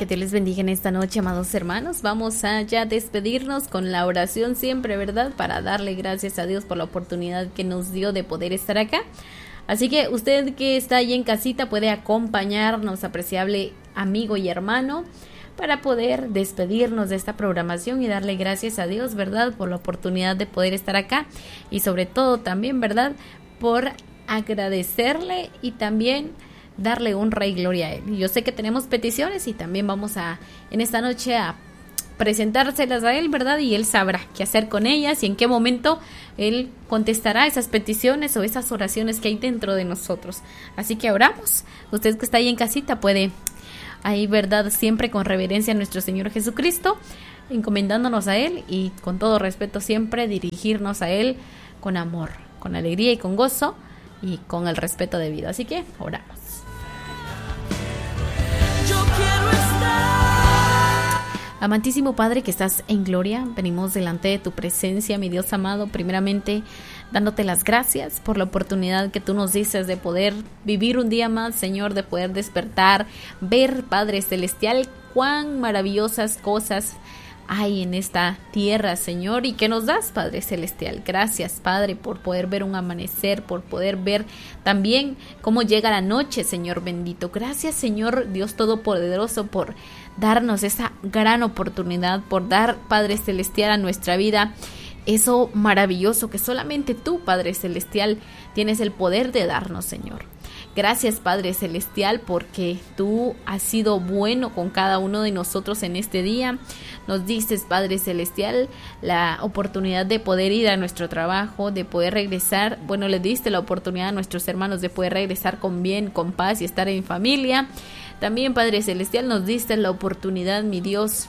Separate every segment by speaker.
Speaker 1: Que Dios les bendiga en esta noche, amados hermanos. Vamos a ya despedirnos con la oración siempre, ¿verdad? Para darle gracias a Dios por la oportunidad que nos dio de poder estar acá. Así que usted que está ahí en casita puede acompañarnos, apreciable amigo y hermano, para poder despedirnos de esta programación y darle gracias a Dios, ¿verdad? Por la oportunidad de poder estar acá y sobre todo también, ¿verdad? Por agradecerle y también darle honra y gloria a Él. Yo sé que tenemos peticiones y también vamos a, en esta noche, a presentárselas a Él, ¿verdad? Y Él sabrá qué hacer con ellas y en qué momento Él contestará esas peticiones o esas oraciones que hay dentro de nosotros. Así que oramos. Usted que está ahí en casita puede, ahí, ¿verdad? Siempre con reverencia a nuestro Señor Jesucristo, encomendándonos a Él y con todo respeto siempre dirigirnos a Él con amor, con alegría y con gozo y con el respeto debido. Así que oramos. Amantísimo Padre que estás en gloria, venimos delante de tu presencia, mi Dios amado, primeramente dándote las gracias por la oportunidad que tú nos dices de poder vivir un día más, Señor, de poder despertar, ver, Padre Celestial, cuán maravillosas cosas hay en esta tierra, Señor, y que nos das, Padre Celestial. Gracias, Padre, por poder ver un amanecer, por poder ver también cómo llega la noche, Señor bendito. Gracias, Señor Dios Todopoderoso, por darnos esa gran oportunidad, por dar, Padre Celestial, a nuestra vida eso maravilloso que solamente tú, Padre Celestial, tienes el poder de darnos, Señor. Gracias, Padre Celestial, porque tú has sido bueno con cada uno de nosotros en este día. Nos dices, Padre Celestial, la oportunidad de poder ir a nuestro trabajo, de poder regresar. Bueno, le diste la oportunidad a nuestros hermanos de poder regresar con bien, con paz y estar en familia. También, Padre Celestial, nos diste la oportunidad, mi Dios,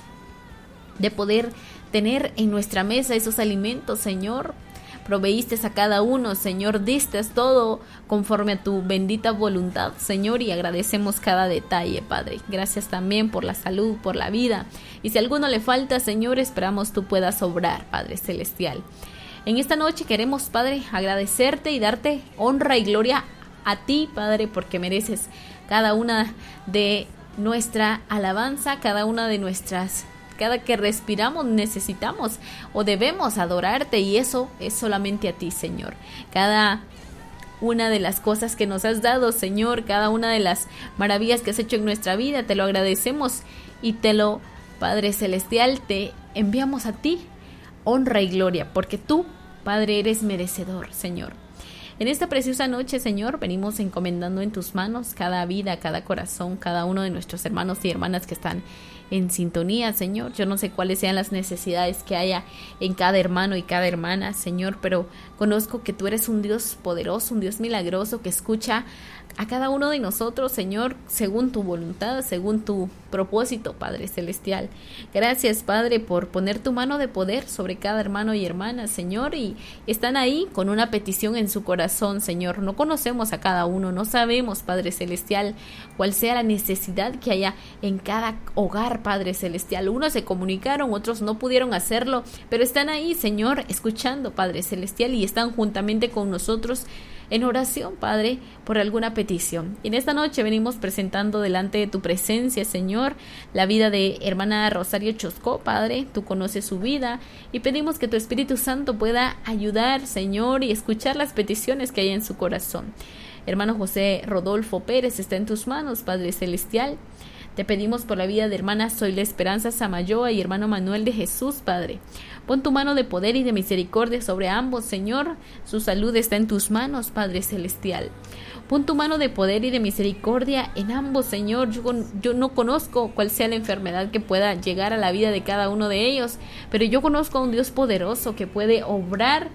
Speaker 1: de poder tener en nuestra mesa esos alimentos, Señor. Proveíste a cada uno, Señor, diste todo conforme a tu bendita voluntad, Señor, y agradecemos cada detalle, Padre. Gracias también por la salud, por la vida. Y si a alguno le falta, Señor, esperamos tú puedas obrar, Padre Celestial. En esta noche queremos, Padre, agradecerte y darte honra y gloria a ti, Padre, porque mereces cada una de nuestra alabanza, cada una de nuestras... Cada que respiramos necesitamos o debemos adorarte y eso es solamente a ti, Señor. Cada una de las cosas que nos has dado, Señor, cada una de las maravillas que has hecho en nuestra vida, te lo agradecemos y te lo, Padre Celestial, te enviamos a ti honra y gloria, porque tú, Padre, eres merecedor, Señor. En esta preciosa noche, Señor, venimos encomendando en tus manos cada vida, cada corazón, cada uno de nuestros hermanos y hermanas que están en sintonía, Señor. Yo no sé cuáles sean las necesidades que haya en cada hermano y cada hermana, Señor, pero conozco que tú eres un Dios poderoso, un Dios milagroso que escucha a cada uno de nosotros, Señor, según tu voluntad, según tu propósito, Padre Celestial. Gracias, Padre, por poner tu mano de poder sobre cada hermano y hermana, Señor, y están ahí con una petición en su corazón, Señor. No conocemos a cada uno, no sabemos, Padre Celestial, cuál sea la necesidad que haya en cada hogar, Padre Celestial. Unos se comunicaron, otros no pudieron hacerlo, pero están ahí, Señor, escuchando, Padre Celestial, y están juntamente con nosotros en oración, Padre, por alguna petición. Y en esta noche venimos presentando delante de tu presencia, Señor, la vida de hermana Rosario Choscó, Padre. Tú conoces su vida y pedimos que tu Espíritu Santo pueda ayudar, Señor, y escuchar las peticiones que hay en su corazón. Hermano José Rodolfo Pérez está en tus manos, Padre Celestial. Te pedimos por la vida de hermana Zoila Esperanza Samayoa y hermano Manuel de Jesús, Padre. Pon tu mano de poder y de misericordia sobre ambos, Señor. Su salud está en tus manos, Padre Celestial. Pon tu mano de poder y de misericordia en ambos, Señor. Yo no conozco cuál sea la enfermedad que pueda llegar a la vida de cada uno de ellos, pero yo conozco a un Dios poderoso que puede obrar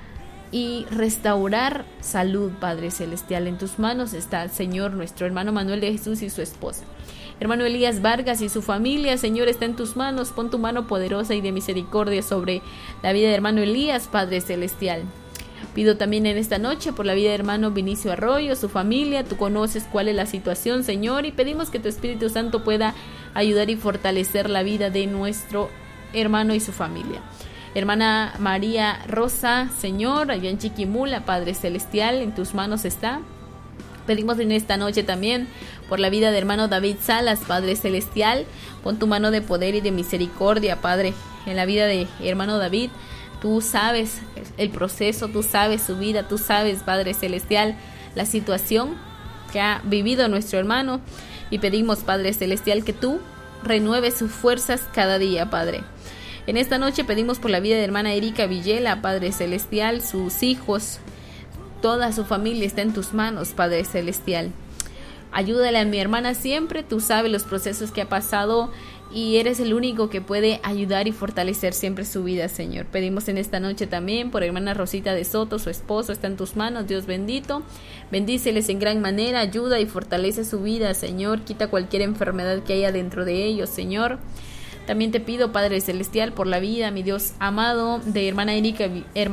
Speaker 1: y restaurar salud, Padre Celestial. En tus manos está, Señor, nuestro hermano Manuel de Jesús y su esposa. Hermano Elías Vargas y su familia, Señor, está en tus manos. Pon tu mano poderosa y de misericordia sobre la vida de hermano Elías, Padre Celestial. Pido también en esta noche por la vida de hermano Vinicio Arroyo, su familia. Tú conoces cuál es la situación, Señor, y pedimos que tu Espíritu Santo pueda ayudar y fortalecer la vida de nuestro hermano y su familia. Hermana María Rosa, Señor, allá en Chiquimula, Padre Celestial, en tus manos está. Pedimos en esta noche también por la vida de hermano David Salas, Padre Celestial. Pon tu mano de poder y de misericordia, Padre, en la vida de hermano David. Tú sabes el proceso, tú sabes su vida, tú sabes, Padre Celestial, la situación que ha vivido nuestro hermano. Y pedimos, Padre Celestial, que tú renueves sus fuerzas cada día, Padre. En esta noche pedimos por la vida de hermana Erika Villela, Padre Celestial, sus hijos, toda su familia está en tus manos, Padre Celestial. Ayúdale a mi hermana siempre, tú sabes los procesos que ha pasado y eres el único que puede ayudar y fortalecer siempre su vida, Señor. Pedimos en esta noche también por hermana Rosita de Soto, su esposo está en tus manos, Dios bendito. Bendíceles en gran manera, ayuda y fortalece su vida, Señor. Quita cualquier enfermedad que haya dentro de ellos, Señor. También te pido, Padre Celestial, por la vida, mi Dios amado, de hermana Erika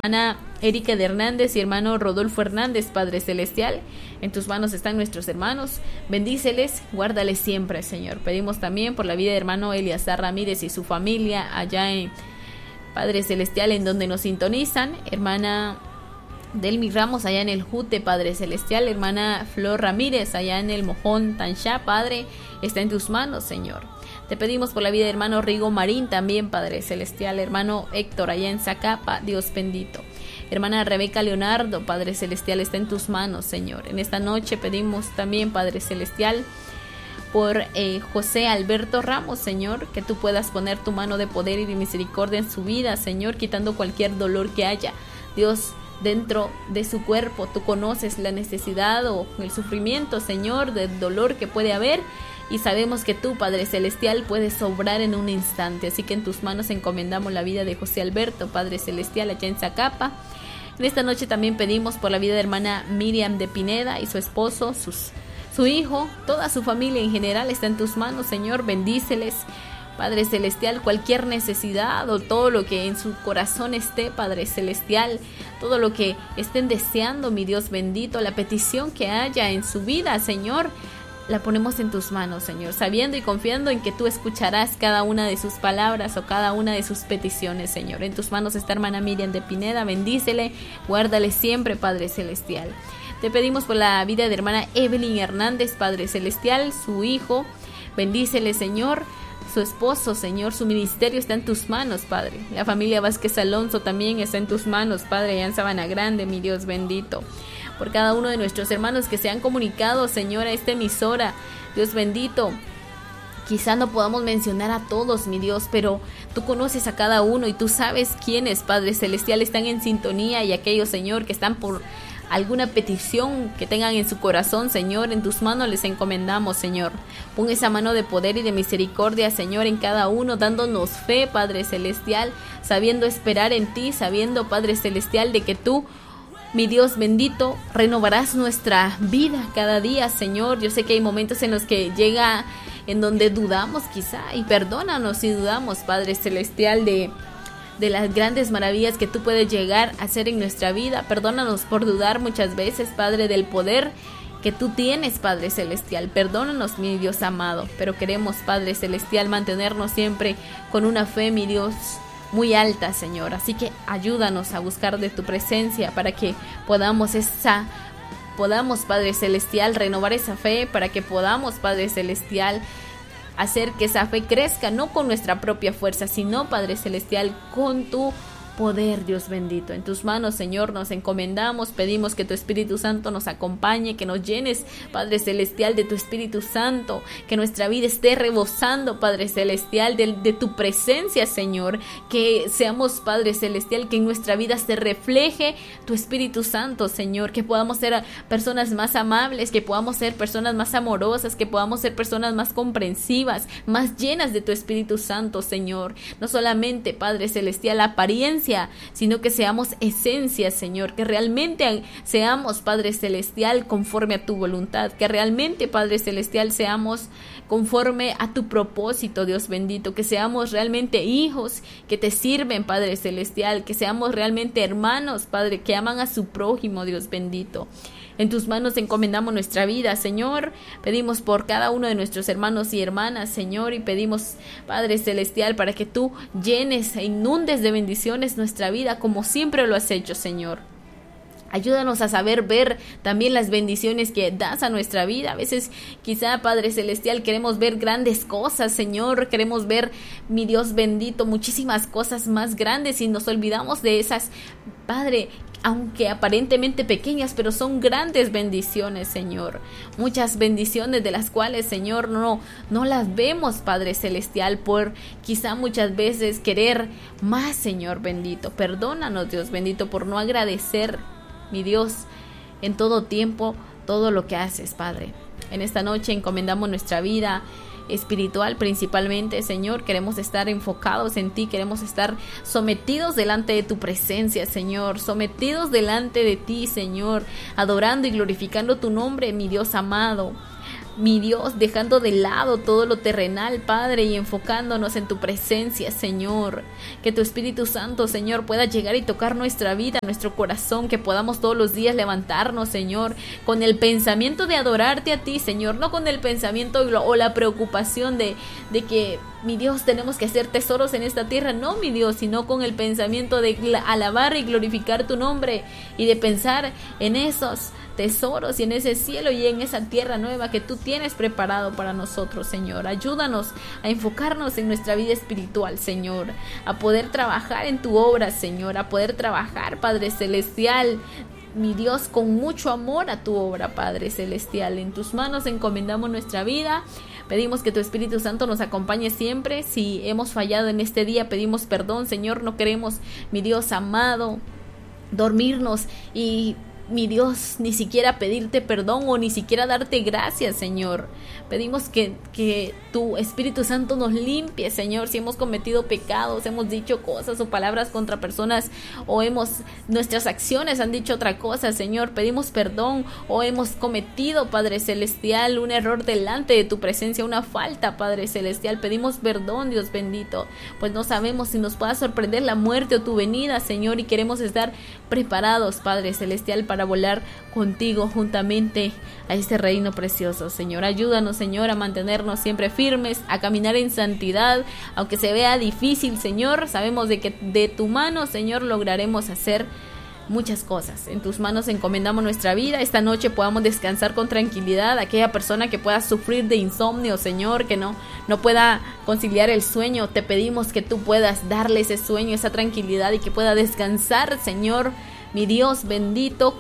Speaker 1: de Hernández y hermano Rodolfo Hernández, Padre Celestial. En tus manos están nuestros hermanos. Bendíceles, guárdales siempre, Señor. Pedimos también por la vida de hermano Eliazar Ramírez y su familia allá en Padre Celestial, en donde nos sintonizan. Hermana Delmi Ramos allá en el Jute, Padre Celestial. Hermana Flor Ramírez allá en el Mojón Tanchá, Padre, está en tus manos, Señor. Te pedimos por la vida de hermano Rigo Marín también, Padre Celestial. Hermano Héctor allá en Zacapa, Dios bendito. Hermana Rebeca Leonardo, Padre Celestial, está en tus manos, Señor. En esta noche pedimos también, Padre Celestial, por José Alberto Ramos, Señor, que tú puedas poner tu mano de poder y de misericordia en su vida, Señor, quitando cualquier dolor que haya. Dios, dentro de su cuerpo, tú conoces la necesidad o el sufrimiento, Señor, del dolor que puede haber. Y sabemos que tú, Padre Celestial, puedes obrar en un instante. Así que en tus manos encomendamos la vida de José Alberto, Padre Celestial, allá en Zacapa. En esta noche también pedimos por la vida de hermana Miriam de Pineda y su esposo, su hijo, toda su familia en general está en tus manos, Señor. Bendíceles, Padre Celestial, cualquier necesidad o todo lo que en su corazón esté, Padre Celestial, todo lo que estén deseando, mi Dios bendito, la petición que haya en su vida, Señor, la ponemos en tus manos, Señor, sabiendo y confiando en que tú escucharás cada una de sus palabras o cada una de sus peticiones, Señor. En tus manos está hermana Miriam de Pineda, bendícele, guárdale siempre, Padre Celestial. Te pedimos por la vida de hermana Evelyn Hernández, Padre Celestial, su hijo, bendícele, Señor. Su esposo, Señor, su ministerio está en tus manos, Padre. La familia Vázquez Alonso también está en tus manos, Padre, allá en Sabana Grande, mi Dios bendito. Por cada uno de nuestros hermanos que se han comunicado, Señor, a esta emisora, Dios bendito. Quizá no podamos mencionar a todos, mi Dios, pero tú conoces a cada uno y tú sabes quiénes, Padre Celestial, están en sintonía y aquellos, Señor, que están por alguna petición que tengan en su corazón, Señor, en tus manos les encomendamos, Señor. Pon esa mano de poder y de misericordia, Señor, en cada uno, dándonos fe, Padre Celestial, sabiendo esperar en ti, sabiendo, Padre Celestial, de que tú, mi Dios bendito, renovarás nuestra vida cada día, Señor. Yo sé que hay momentos en los que llega, en donde dudamos quizá, y perdónanos si dudamos, Padre Celestial, de las grandes maravillas que tú puedes llegar a hacer en nuestra vida. Perdónanos por dudar muchas veces, Padre, del poder que tú tienes, Padre Celestial. Perdónanos, mi Dios amado, pero queremos, Padre Celestial, mantenernos siempre con una fe, mi Dios, muy alta, Señor. Así que ayúdanos a buscar de tu presencia para que podamos, Padre Celestial, renovar esa fe, para que podamos, Padre Celestial, hacer que esa fe crezca, no con nuestra propia fuerza, sino, Padre Celestial, con tu poder, Dios bendito. En tus manos, Señor, nos encomendamos, pedimos que tu Espíritu Santo nos acompañe, que nos llenes, Padre Celestial, de tu Espíritu Santo, que nuestra vida esté rebosando, Padre Celestial, de tu presencia, Señor, que seamos, Padre Celestial, que en nuestra vida se refleje tu Espíritu Santo, Señor, que podamos ser personas más amables, que podamos ser personas más amorosas, que podamos ser personas más comprensivas, más llenas de tu Espíritu Santo, Señor. No solamente, Padre Celestial, la apariencia, sino que seamos esencia, Señor, que realmente seamos, Padre Celestial, conforme a tu voluntad, que realmente, Padre Celestial, seamos conforme a tu propósito, Dios bendito, que seamos realmente hijos que te sirven, Padre Celestial, que seamos realmente hermanos, Padre, que aman a su prójimo, Dios bendito. En tus manos encomendamos nuestra vida, Señor. Pedimos por cada uno de nuestros hermanos y hermanas, Señor, y pedimos, Padre Celestial, para que tú llenes e inundes de bendiciones nuestra vida, como siempre lo has hecho, Señor. Ayúdanos a saber ver también las bendiciones que das a nuestra vida. A veces quizá, Padre Celestial, queremos ver grandes cosas, Señor. Queremos ver, mi Dios bendito, muchísimas cosas más grandes y nos olvidamos de esas, Padre, aunque aparentemente pequeñas, pero son grandes bendiciones, Señor. Muchas bendiciones de las cuales, Señor, no las vemos, Padre Celestial, por quizá muchas veces querer más, Señor bendito. Perdónanos, Dios bendito, por no agradecer, mi Dios, en todo tiempo, todo lo que haces, Padre. En esta noche encomendamos nuestra vida espiritual principalmente, Señor. Queremos estar enfocados en ti, queremos estar sometidos delante de tu presencia, Señor, sometidos delante de ti, Señor, adorando y glorificando tu nombre, mi Dios amado. Mi Dios, dejando de lado todo lo terrenal, Padre, y enfocándonos en tu presencia, Señor. Que tu Espíritu Santo, Señor, pueda llegar y tocar nuestra vida, nuestro corazón, que podamos todos los días levantarnos, Señor, con el pensamiento de adorarte a ti, Señor, no con el pensamiento o la preocupación de que, mi Dios, tenemos que hacer tesoros en esta tierra. No, mi Dios, sino con el pensamiento de alabar y glorificar tu nombre y de pensar en esos tesoros y en ese cielo y en esa tierra nueva que tú tienes preparado para nosotros, Señor. Ayúdanos a enfocarnos en nuestra vida espiritual, Señor, a poder trabajar en tu obra, Señor, a poder trabajar, Padre Celestial, mi Dios, con mucho amor a tu obra, Padre Celestial. En tus manos encomendamos nuestra vida. Pedimos que tu Espíritu Santo nos acompañe siempre. Si hemos fallado en este día, pedimos perdón, Señor. No queremos, mi Dios amado, dormirnos y, mi Dios, ni siquiera pedirte perdón o ni siquiera darte gracias, Señor. Pedimos que tu Espíritu Santo nos limpie, Señor, si hemos cometido pecados, hemos dicho cosas o palabras contra personas o nuestras acciones han dicho otra cosa, Señor. Pedimos perdón o hemos cometido, Padre Celestial, un error delante de tu presencia, una falta, Padre Celestial. Pedimos perdón, Dios bendito, pues no sabemos si nos pueda sorprender la muerte o tu venida, Señor, y queremos estar preparados, Padre Celestial, para volar contigo juntamente a este reino precioso, Señor. Ayúdanos, Señor, a mantenernos siempre firmes, a caminar en santidad, aunque se vea difícil, Señor. Sabemos de que de tu mano, Señor, lograremos hacer muchas cosas. En tus manos encomendamos nuestra vida. Esta noche podamos descansar con tranquilidad. Aquella persona que pueda sufrir de insomnio, Señor, que no pueda conciliar el sueño, te pedimos que tú puedas darle ese sueño, esa tranquilidad y que pueda descansar, Señor, mi Dios bendito,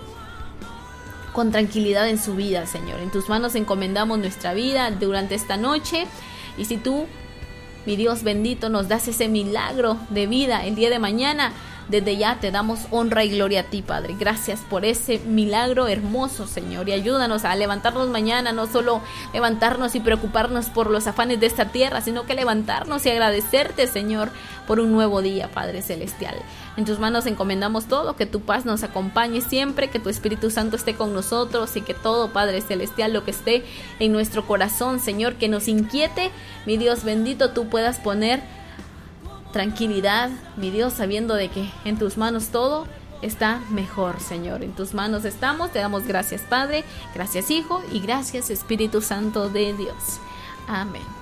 Speaker 1: con tranquilidad en su vida, Señor. En tus manos encomendamos nuestra vida durante esta noche. Y si tú, mi Dios bendito, nos das ese milagro de vida el día de mañana, desde ya te damos honra y gloria a ti, Padre. Gracias por ese milagro hermoso, Señor. Y ayúdanos a levantarnos mañana, no solo levantarnos y preocuparnos por los afanes de esta tierra, sino que levantarnos y agradecerte, Señor, por un nuevo día, Padre Celestial. En tus manos encomendamos todo, que tu paz nos acompañe siempre, que tu Espíritu Santo esté con nosotros y que todo, Padre Celestial, lo que esté en nuestro corazón, Señor, que nos inquiete, mi Dios bendito, tú puedas poner tranquilidad, mi Dios, sabiendo de que en tus manos todo está mejor, Señor. En tus manos estamos, te damos gracias, Padre, gracias, Hijo, y gracias, Espíritu Santo de Dios. Amén.